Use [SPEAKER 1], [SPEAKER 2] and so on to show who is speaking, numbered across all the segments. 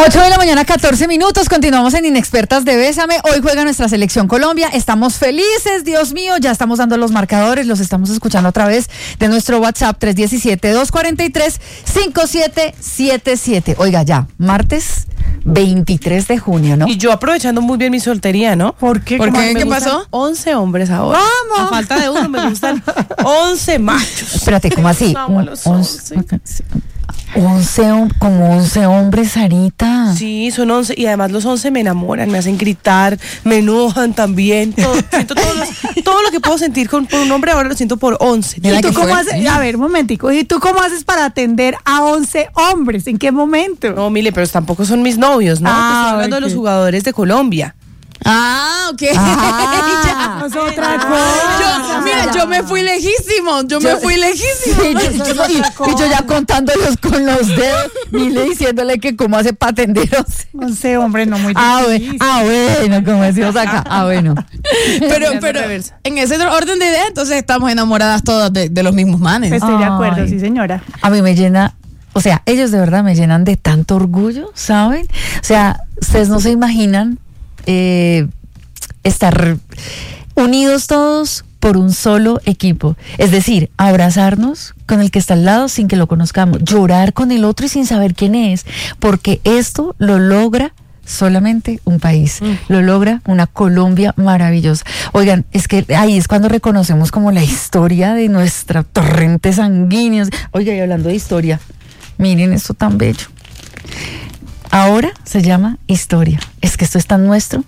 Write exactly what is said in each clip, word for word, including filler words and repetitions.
[SPEAKER 1] ocho de la mañana, catorce minutos, continuamos en Inexpertas de Bésame. Hoy juega nuestra selección Colombia, estamos felices, Dios mío, ya estamos dando los marcadores, los estamos escuchando a través de nuestro WhatsApp tres uno siete, dos cuatro tres, cinco siete siete siete. Oiga, ya, martes veintitrés de junio, ¿no?
[SPEAKER 2] Y yo aprovechando muy bien mi soltería, ¿no?
[SPEAKER 1] ¿Por qué?
[SPEAKER 2] Porque
[SPEAKER 1] ¿Qué,
[SPEAKER 2] ¿qué pasó? once hombres ahora.
[SPEAKER 1] ¡Vamos!
[SPEAKER 2] A falta de uno me gustan once machos.
[SPEAKER 1] Espérate, ¿cómo así?
[SPEAKER 2] Vamos a los once.
[SPEAKER 1] once, como once hombres, Sarita.
[SPEAKER 2] Sí, son once y además los once me enamoran, me hacen gritar, me enojan también. Todo, siento todo, lo, todo lo que puedo sentir con, por un hombre ahora lo siento por once.
[SPEAKER 3] ¿Y tú cómo haces? A ver, un momentico. ¿Y tú cómo haces para atender a once hombres? ¿En qué momento?
[SPEAKER 2] No, Mile, pero tampoco son mis novios, ¿no?
[SPEAKER 3] Ah,
[SPEAKER 2] Te estoy hablando
[SPEAKER 3] okay.
[SPEAKER 2] de los jugadores de Colombia.
[SPEAKER 4] Ah, ok.
[SPEAKER 1] Ah,
[SPEAKER 3] es otra cosa.
[SPEAKER 4] Yo, mira, yo me fui lejísimo, yo, yo me fui lejísimo.
[SPEAKER 1] Sí, yo, yo, y, y yo ya contándolos con los dedos, Mile diciéndole que cómo hace para atenderos.
[SPEAKER 3] once hombres, no muy
[SPEAKER 1] Ah,
[SPEAKER 3] difícil.
[SPEAKER 1] bueno, ah, bueno, como decimos acá. Ah, bueno.
[SPEAKER 4] Pero, pero en ese orden de idea, entonces estamos enamoradas todas de, de los mismos manes.
[SPEAKER 3] Estoy de acuerdo,
[SPEAKER 1] Ay.
[SPEAKER 3] sí, señora.
[SPEAKER 1] A mí me llena, o sea, ellos de verdad me llenan de tanto orgullo, ¿saben? O sea, ustedes no se imaginan eh, estar unidos todos por un solo equipo, es decir, abrazarnos con el que está al lado sin que lo conozcamos, llorar con el otro y sin saber quién es, porque esto lo logra solamente un país, mm. lo logra una Colombia maravillosa. Oigan, es que ahí es cuando reconocemos como la historia de nuestra torrente sanguínea. Oiga, y hablando de historia, miren esto tan bello. Ahora se llama historia. Es que esto es tan nuestro.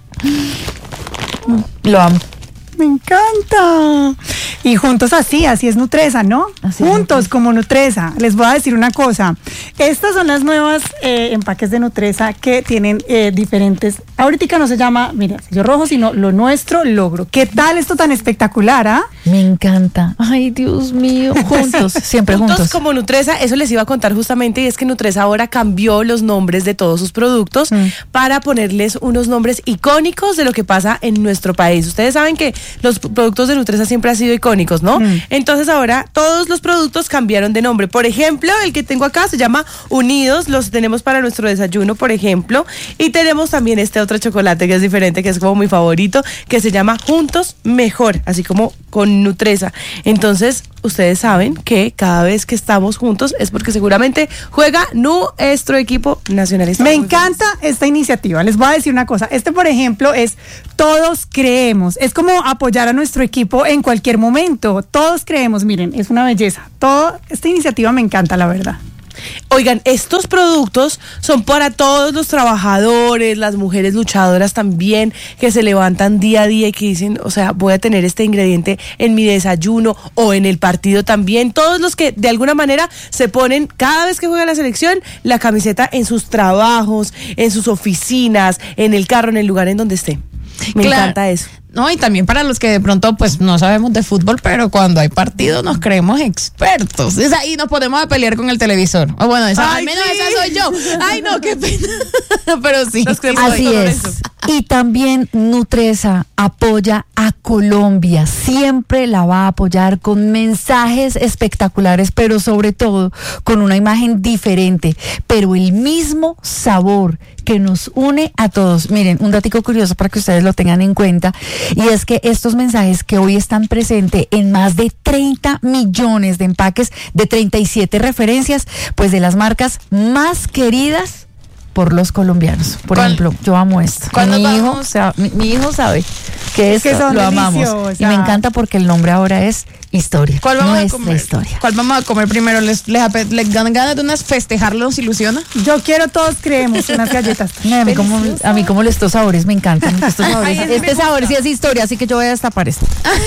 [SPEAKER 1] Lo amo.
[SPEAKER 3] Me encanta. Y juntos así, así es Nutresa, ¿no?
[SPEAKER 1] Así
[SPEAKER 3] juntos como Nutresa. Les voy a decir una cosa. Estas son las nuevas eh, empaques de Nutresa que tienen eh, diferentes. Ahorita no se llama, mira, sello rojo, sino lo nuestro logro. ¿Qué tal esto tan espectacular, ah? ¿eh?
[SPEAKER 1] Me encanta. Ay, Dios mío. Juntos, siempre juntos.
[SPEAKER 2] Juntos como Nutresa, eso les iba a contar justamente, y es que Nutresa ahora cambió los nombres de todos sus productos mm. para ponerles unos nombres icónicos de lo que pasa en nuestro país. Ustedes saben que los productos de Nutresa siempre han sido icónicos, ¿no? Mm. Entonces ahora todos los productos cambiaron de nombre. Por ejemplo, el que tengo acá se llama Unidos, los tenemos para nuestro desayuno, por ejemplo, y tenemos también este otro chocolate que es diferente, que es como mi favorito, que se llama Juntos Mejor, así como con Nutresa. Entonces, ustedes saben que cada vez que estamos juntos es porque seguramente juega nuestro equipo nacional.
[SPEAKER 3] Me encanta esta iniciativa. Les voy a decir una cosa. Este, por ejemplo, es Todos Creemos. Es como apoyar a nuestro equipo en cualquier momento. Todos creemos. Miren, es una belleza. Todo, esta iniciativa me encanta, la verdad.
[SPEAKER 2] Oigan, estos productos son para todos los trabajadores, las mujeres luchadoras también, que se levantan día a día y que dicen, o sea, voy a tener este ingrediente en mi desayuno o en el partido también. Todos los que de alguna manera se ponen, cada vez que juega la selección, la camiseta en sus trabajos, en sus oficinas, en el carro, en el lugar en donde esté. Me
[SPEAKER 4] claro.
[SPEAKER 2] encanta eso.
[SPEAKER 4] No, y también para los que de pronto pues no sabemos de fútbol, pero cuando hay partido nos creemos expertos. Es ahí nos podemos a pelear con el televisor. O bueno, esa,
[SPEAKER 2] Ay,
[SPEAKER 4] al menos
[SPEAKER 2] sí.
[SPEAKER 4] esa soy yo. Ay, no, qué pena. Pero sí.
[SPEAKER 1] Así es. Y también Nutresa apoya a Colombia. Siempre la va a apoyar con mensajes espectaculares, pero sobre todo con una imagen diferente, pero el mismo sabor que nos une a todos. Miren, un datico curioso para que ustedes lo tengan en cuenta, y es que estos mensajes que hoy están presentes en más de treinta millones de empaques de treinta y siete referencias, pues de las marcas más queridas por los colombianos. Por
[SPEAKER 4] ¿Cuál?
[SPEAKER 1] ejemplo, yo amo esto. Mi hijo, o sea, mi, mi hijo sabe que esto
[SPEAKER 3] que son
[SPEAKER 1] lo amamos.
[SPEAKER 3] deliciosas.
[SPEAKER 1] Y me encanta porque el nombre ahora es Historia.
[SPEAKER 4] ¿Cuál vamos
[SPEAKER 1] Nuestra
[SPEAKER 4] a comer?
[SPEAKER 1] historia.
[SPEAKER 4] ¿Cuál vamos a comer primero? ¿Les, les, ape- les dan ganas de unas festejar? ¿Los ilusiona?
[SPEAKER 3] Yo quiero Todos Creemos unas galletas.
[SPEAKER 1] No, a mí como, a mí como estos sabores me encantan. Estos sabores.
[SPEAKER 4] Ay,
[SPEAKER 1] Este sabor sí es historia, así que yo voy a destapar esto.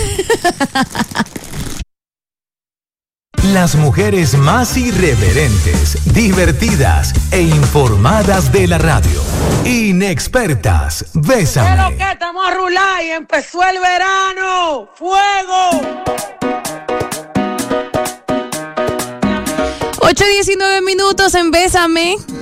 [SPEAKER 5] Las mujeres más irreverentes, divertidas e informadas de la radio. Inexpertas, Bésame.
[SPEAKER 6] Pero que estamos a rular y empezó el verano. ¡Fuego!
[SPEAKER 4] ocho diecinueve minutos en Bésame.